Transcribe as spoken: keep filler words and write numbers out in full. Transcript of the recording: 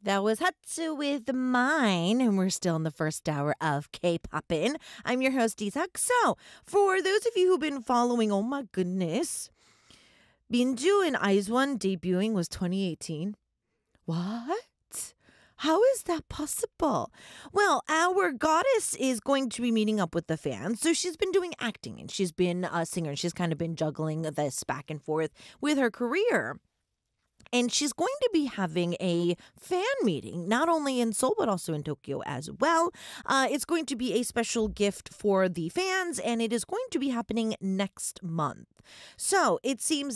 That was Hatsu with Mine, and we're still in the first hour of K-Poppin'. I'm your host, Isak. So, for those of you who've been following, oh my goodness, Minju and IZ*ONE debuting was twenty eighteen. What? How is that possible? Well, our goddess is going to be meeting up with the fans. So she's been doing acting and she's been a singer and she's kind of been juggling this back and forth with her career. And she's going to be having a fan meeting, not only in Seoul, but also in Tokyo as well. Uh, it's going to be a special gift for the fans, and it is going to be happening next month. So it seems